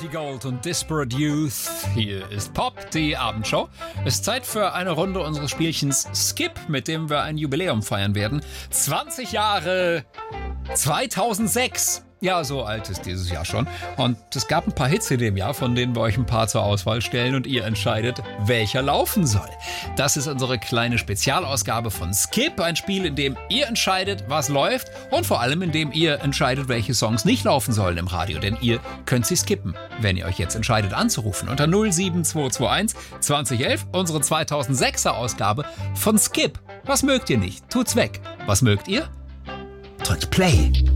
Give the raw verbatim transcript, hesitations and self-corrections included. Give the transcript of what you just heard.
Betty Gold und Disparate Youth. Hier ist Pop, die Abendshow. Es ist Zeit für eine Runde unseres Spielchens Skip, mit dem wir ein Jubiläum feiern werden. zwanzig Jahre zweitausendsechs. Ja, so alt ist dieses Jahr schon. Und es gab ein paar Hits in dem Jahr, von denen wir euch ein paar zur Auswahl stellen und ihr entscheidet, welcher laufen soll. Das ist unsere kleine Spezialausgabe von Skip, ein Spiel, in dem ihr entscheidet, was läuft und vor allem, in dem ihr entscheidet, welche Songs nicht laufen sollen im Radio. Denn ihr könnt sie skippen, wenn ihr euch jetzt entscheidet anzurufen. Unter null sieben zwei zwei eins zwanzig elf, unsere zweitausendsechser Ausgabe von Skip. Was mögt ihr nicht? Tut's weg. Was mögt ihr? Drückt Play.